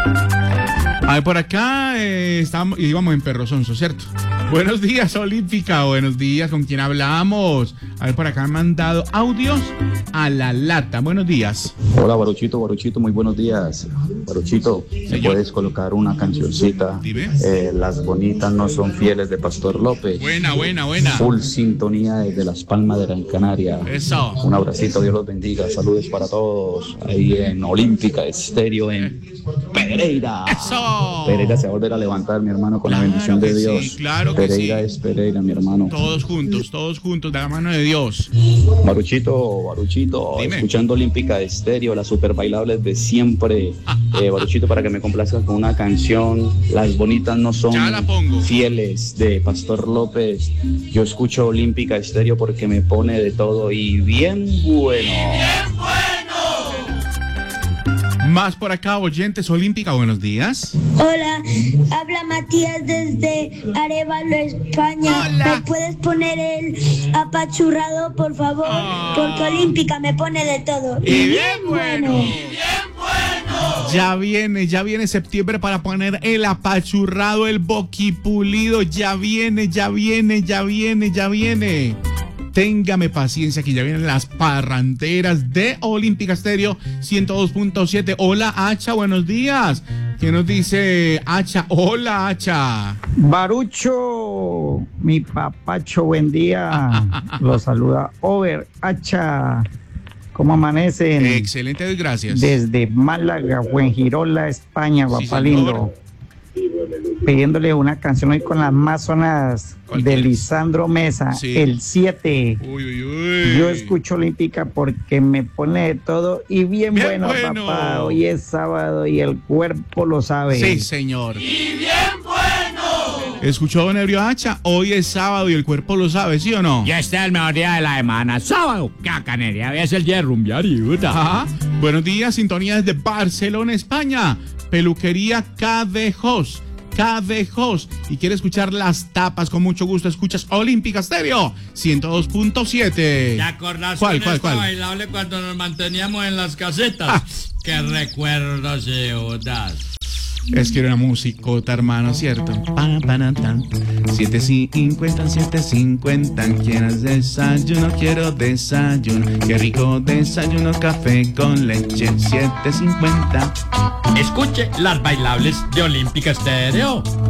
A ver, por acá íbamos en Perro Sonso, ¿cierto? Buenos días, Olímpica. Buenos días, ¿con quién hablamos? A ver, por acá han mandado audios a la lata. Buenos días. Hola, Baruchito, muy buenos días. Baruchito, ¿me puedes colocar una cancioncita? Dime. Las bonitas no son fieles de Pastor López. Buena. Full sintonía desde Las Palmas de Gran Canaria. Eso. Un abracito, Dios los bendiga. Saludos para todos ahí en Olímpica Estéreo en Pereira. Eso. Pereira se va a volver a levantar, mi hermano, con la bendición de Dios. Sí, claro que Pereira sí. es Pereira, mi hermano. Todos juntos, de la mano de Dios. Baruchito, Dime. escuchando Olímpica Estéreo, las super bailables de siempre. Baruchito, para que me complazcas con una canción, Las Bonitas no son Ya la pongo. fieles, de Pastor López. Yo escucho Olímpica Estéreo porque me pone de todo y bien bueno. Más por acá, oyentes, Olímpica, buenos días. Hola, habla Matías desde Arévalo, España. Hola. ¿Me puedes poner el apachurrado, por favor? Porque Olímpica me pone de todo. Y bien bueno. Ya viene septiembre para poner el apachurrado, el boquipulido. Ya viene. Téngame paciencia que ya vienen las parranteras de Olímpica Estéreo 102.7. Hola, Hacha, buenos días. ¿Qué nos dice Hacha? Hola, Hacha. Barucho, mi papacho, buen día. Los saluda Over Hacha. ¿Cómo amanecen? Excelente, gracias. Desde Málaga, Fuengirola, España, Sí, papá señor. lindo. Pidiéndole una canción hoy con las más sonadas ¿Cuál de quieres? Lisandro Mesa, Sí. el 7. Uy. Yo escucho Olímpica porque me pone de todo y bien bueno, papá. Hoy es sábado y el cuerpo lo sabe. Sí, señor. Y bien bueno. ¿Escuchó, don Ebrio Hacha? Hoy es sábado y el cuerpo lo sabe, ¿sí o no? Ya está el mejor día de la semana. Sábado, cacanería. Es el día de rumbear y puta. Ajá. Buenos días, sintonía desde Barcelona, España. Peluquería KDJOS. Y quiere escuchar las tapas con mucho gusto. Escuchas Olímpica Estéreo 102.7. ¿Te acordás ¿Cuál? bailable cuando nos manteníamos en las casetas? Qué recuerdos y bodas. Es que era una musicota, hermano, ¿cierto? 7:50. ¿Quieres desayuno? Quiero desayuno. Qué rico desayuno, café con leche. 7:50. Escuche las bailables de Olímpica Estéreo.